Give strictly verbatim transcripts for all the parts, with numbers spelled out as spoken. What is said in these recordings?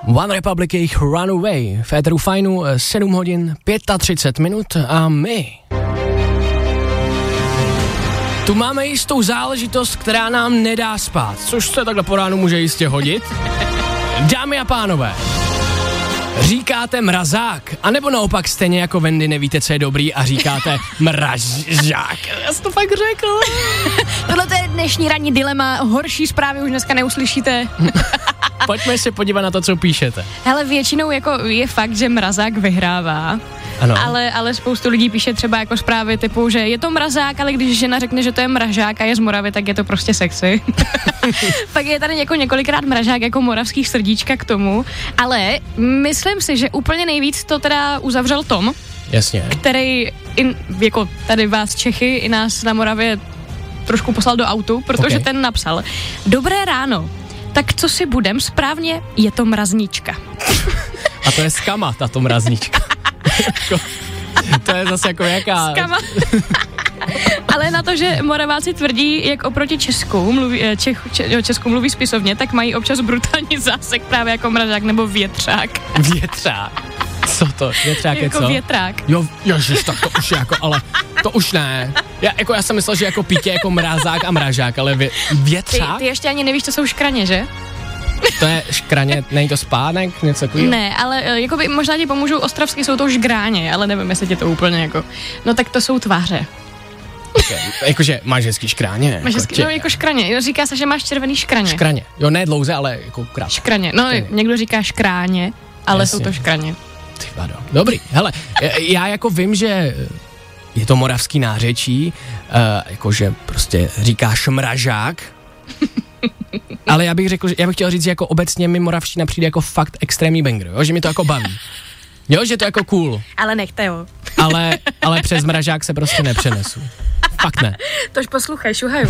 One Republic, jejich Runaway. V éteru Fajnu sedm hodin třicet pět minut a my tu máme jistou záležitost, která nám nedá spát, což se takhle po ránu může jistě hodit. Dámy a pánové, říkáte mrazák, anebo naopak stejně jako Wendy nevíte, co je dobrý a říkáte mražák. Já jsem to fakt řekl. Tohle je dnešní ranní dilema, horší zprávy už dneska neuslyšíte. Pojďme se podívat na to, co píšete. Hele, většinou jako je fakt, že mrazák vyhrává. Ano. Ale, ale spoustu lidí píše třeba jako zprávy typu, že je to mrazák, ale když žena řekne, že to je mražák a je z Moravy, tak je to prostě sexy. Pak je tady jako několikrát mražák jako moravský srdíčka k tomu, ale myslím si, že úplně nejvíc to teda uzavřel Tom. Jasně. Který in, jako tady vás Čechy i nás na Moravě trošku poslal do autu, protože okay. ten napsal: Dobré ráno, tak co si budem, správně je to mraznička. A to je skama, tato mraznička. To je zase jako jaká... Skama. Ale na to, že Moraváci tvrdí, jak oproti Česku mluví, Čech, Če, Česku mluví spisovně, tak mají občas brutální zásek právě jako mražák nebo větrák. Větrák? Co to? Větrák je jako co? větrák. Jo, ježiš, tak to už je jako, ale to už ne. Já, jako já jsem myslel, že jako pítě jako mrazák a mražák, ale vě, větrák? Ty, ty ještě ani nevíš, co jsou škraně, že? To je škraně, není to spánek, něco takového? Ne, ale jakoby možná ti pomůžou ostravsky, jsou to žgráně, ale nevím, jestli ti to úplně jako, no tak to jsou tváře. Okay. Jakože máš hezký škráně. Máš hezký, jako no jako škraně, jo, říká se, že máš červený škraně. Škraně, jo, ne dlouze, ale jako krátce. Škraně, no škraně. Někdo říká škráně, ale Jasně. jsou to škraně. Ty vado. Dobrý, hele, já jako vím, že je to moravský nářečí, uh, jakože prostě říkáš mražák, ale já bych řekl, že já bych chtěl říct, že jako obecně mi moravština přijde jako fakt extrémní banger, jo, že mi to jako baví. Jo, že to je jako cool. Ale nechte jo. Ale, ale přes mražák se prostě nepřenesu. Fakt ne. Tož posluchaj, šuhaju.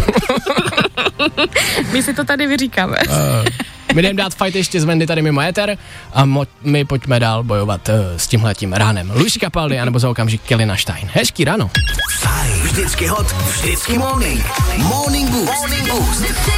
My si to tady vyříkáme. Uh, my jdeme dát fight ještě z Wendy tady mimo éter a mo- my pojďme dál bojovat uh, s tímhletím ránem. Luis Capaldi anebo za okamžik Kelly Stein. Hezký ráno. Fajn, vždycky hot, vždycky morning. Morning Boost. Morning Boost.